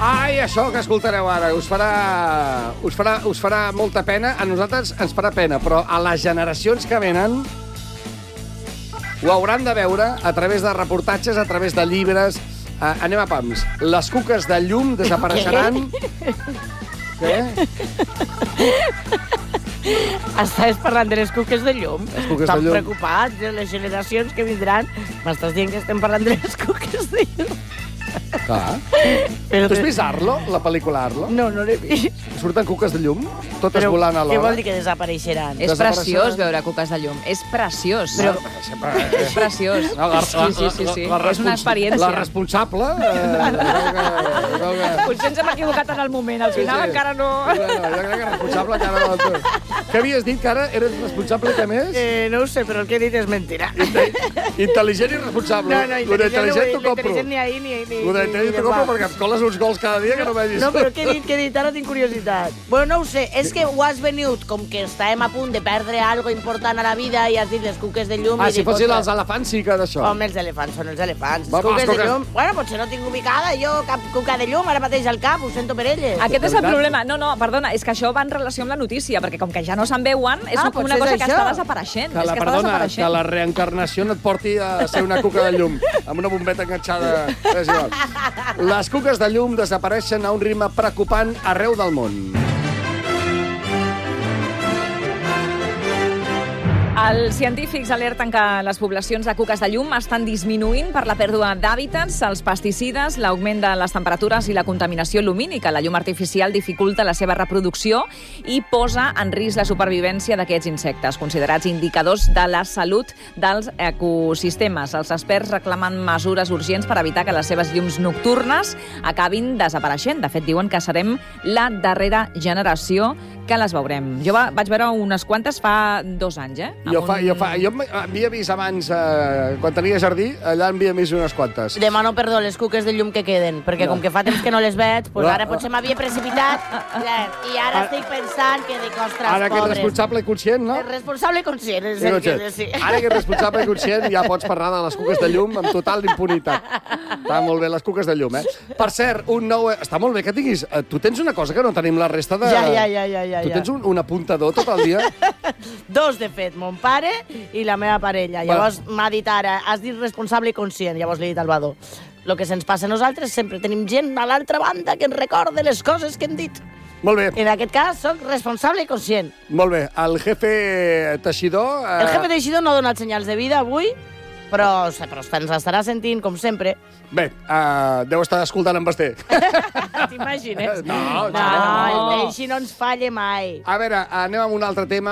Ai, això que escoltareu ara us farà molta pena. A nosaltres ens farà pena, però a les generacions que venen ho hauran de veure a través de reportatges, a través de llibres. Anem a pams. Les cuques de llum desapareixeran. Què? Estàs parlant de les cuques de llum? Estan preocupats de les generacions que vindran. M'estàs dient que estem parlant de les cuques de llum? Clar. Tu has vist Arlo, la pel·lícula Arlo? No, no l'he vist. Surten cuques de llum, totes volant a l'hora. Què vol dir que desapareixeran? És preciós veure cuques de llum. És preciós. És preciós. Sí. És una experiència. La responsable... Potser ens hem equivocat en el moment. Al final encara no... Jo crec que responsable encara no. Què havies dit, que ara eres responsable, què més? No ho sé, però el que he dit és mentira. Intel·ligent i responsable. No, intel·ligent t'ho compro. Intel·ligent ni ahir ni... Ho d'intel·ligent t'ho compro perquè em coles uns gols cada dia que no m'he vist. No, però què he dit? Ara tinc curiositat. Bueno, no ho sé, és que ho has venut com que estàvem a punt de perdre algo important a la vida i has dit les cuques de llum. Si fossin els elefants sí que d'això. Home, els elefants són els elefants. Les cuques de llum... Bueno, potser no tinc ubicada jo cap cuca de llum ara mateix al cap, ho sento per elles. Aquest és el problema. No, perdona, és que això va en relació amb la notícia, perquè com que ja no se'n veuen, és una cosa que està desapareixent. Que la reencarnació no et porti a ser una cuca de llum, amb una bombeta enganxada. Les cuques de llum desapareixen a un ritme preocupant arreu del món. Els científics alerten que les poblacions de cuques de llum estan disminuint per la pèrdua d'hàbitats, els pesticides, l'augment de les temperatures i la contaminació lumínica. La llum artificial dificulta la seva reproducció i posa en risc la supervivència d'aquests insectes, considerats indicadors de la salut dels ecosistemes. Els experts reclamen mesures urgents per evitar que les seves llums nocturnes acabin desapareixent. De fet, diuen que serem la darrera generació que les veurem. Jo vaig veure unes quantes fa 2 anys, Jo havia vist abans, quan tenia jardí, allà havia vist unes quantes. Demano perdó les cuques de llum que queden, perquè com que fa temps que no les veig, ara potser m'havia precipitat i ara estic pensant que de costres, pobres. Ara que ets responsable i conscient, no? Responsable i conscient, és el que sí. Ara que ets responsable i conscient ja pots parlar de les cuques de llum amb total impunitat. Està molt bé, les cuques de llum, Per cert, està molt bé que tinguis... Tu tens una cosa que no tenim la resta de... Ja. Tu tens un apuntador tot el dia? 2, de fet, mon pare i la meva parella. Llavors m'ha dit ara, has dit responsable i conscient. Llavors li he dit al Badó. El que se'ns passa a nosaltres, sempre tenim gent a l'altra banda que ens recorda les coses que hem dit. Molt bé. En aquest cas, soc responsable i conscient. Molt bé. El jefe Teixidor... El jefe Teixidor no ha donat senyals de vida avui, però ens estarà sentint, com sempre. Bé, deu estar escoltant en Basté. T'imagines? No, el Teixi no ens falla mai. A veure, anem amb un altre tema.